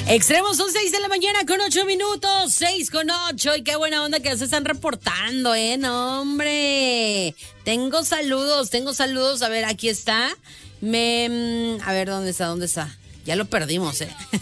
Extremos son 6 de la mañana con 8 minutos, 6 con 8, y qué buena onda que se están reportando, no, hombre. Tengo saludos, a ver, aquí está. A ver, ¿dónde está? Ya lo perdimos,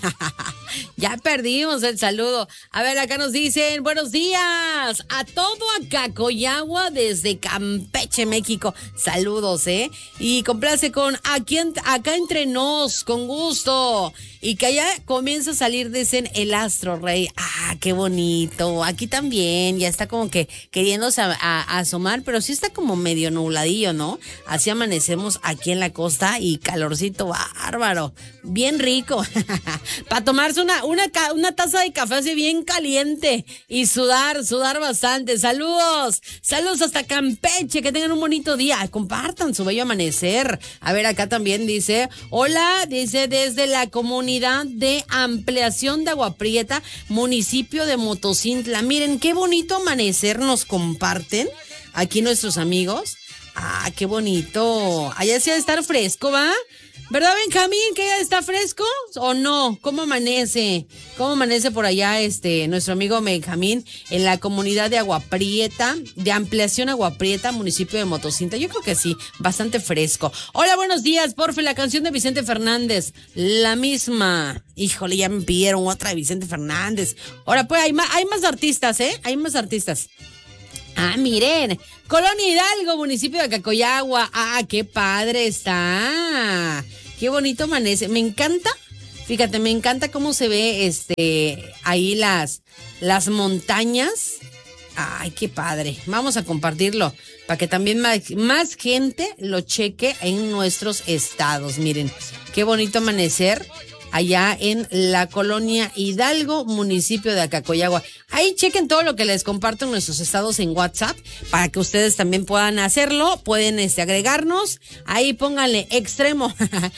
Ya perdimos el saludo. A ver, acá nos dicen, buenos días a todo Acacoyagua desde Campeche, México. Saludos, Y complace con acá entre nos, con gusto. Y que allá comienza a salir, dicen, el astro rey. Ah, qué bonito. Aquí también, ya está como que queriéndose a asomar, pero sí está como medio nubladillo, ¿no? Así amanecemos aquí en la costa y calorcito bárbaro. Bien rico. Para tomarse una taza de café así bien caliente y sudar bastante. Saludos hasta Campeche, que tengan un bonito día. Compartan su bello amanecer. A ver, acá también dice, hola, dice desde la comunidad de ampliación de Agua Prieta, municipio de Motocintla. Miren, qué bonito amanecer nos comparten aquí nuestros amigos. Ah, qué bonito. Allá sí ha de estar fresco, ¿va? ¿Verdad, Benjamín, que ya está fresco o no? ¿Cómo amanece? ¿Cómo amanece por allá nuestro amigo Benjamín en la comunidad de Agua Prieta, de ampliación Agua Prieta, municipio de Motocintla? Yo creo que sí, bastante fresco. Hola, buenos días, porfa, la canción de Vicente Fernández, la misma. Híjole, ya me pidieron otra de Vicente Fernández. Ahora, pues, hay más artistas, hay más artistas. Ah, miren, Colonia Hidalgo, municipio de Acacoyagua. Ah, qué padre está. Qué bonito amanece. Me encanta, fíjate, me encanta cómo se ve ahí las montañas. Ay, qué padre. Vamos a compartirlo para que también más gente lo cheque en nuestros estados. Miren, qué bonito amanecer allá en la Colonia Hidalgo, municipio de Acacoyagua. Ahí chequen todo lo que les comparto en nuestros estados en WhatsApp para que ustedes también puedan hacerlo. Pueden agregarnos. Ahí pónganle extremo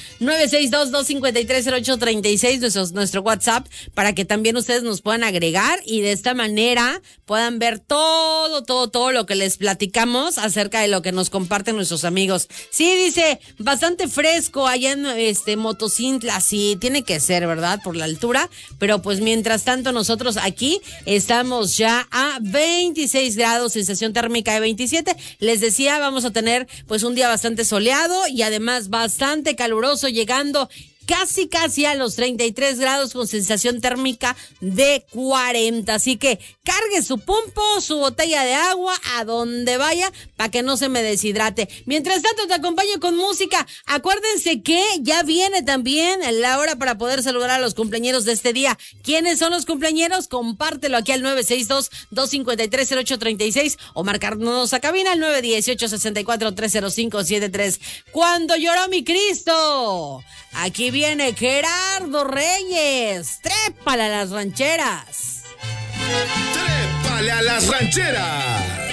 962-253-0836, nuestro WhatsApp, para que también ustedes nos puedan agregar y de esta manera puedan ver todo lo que les platicamos acerca de lo que nos comparten nuestros amigos. Sí, dice, bastante fresco allá en Motocintla. Sí, tiene que ser, ¿verdad? Por la altura, pero pues mientras tanto nosotros aquí estamos ya a 26 grados, sensación térmica de 27. Les decía, vamos a tener pues un día bastante soleado y además bastante caluroso, llegando casi a los 33 grados con sensación térmica de 40. Así que cargue su pumpo, su botella de agua a donde vaya para que no se me deshidrate. Mientras tanto te acompaño con música. Acuérdense que ya viene también la hora para poder saludar a los cumpleañeros de este día. ¿Quiénes son los cumpleañeros? Compártelo aquí al 962-253-0836 o marcarnos a cabina al 918-64-30573. Cuando lloró mi Cristo. Aquí viene Gerardo Reyes. Trépale a las rancheras. Trépale a las rancheras.